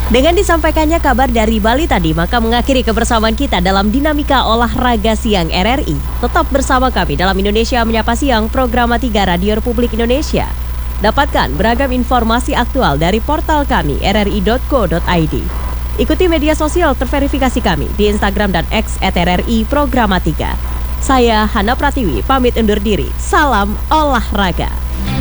Dengan disampaikannya kabar dari Bali tadi, maka mengakhiri kebersamaan kita dalam Dinamika Olahraga Siang RRI. Tetap bersama kami dalam Indonesia Menyapa Siang, program 3 Radio Republik Indonesia. Dapatkan beragam informasi aktual dari portal kami, rri.co.id. Ikuti media sosial terverifikasi kami di Instagram dan X @RRI Programa 3. Saya Hana Pratiwi, pamit undur diri. Salam olahraga.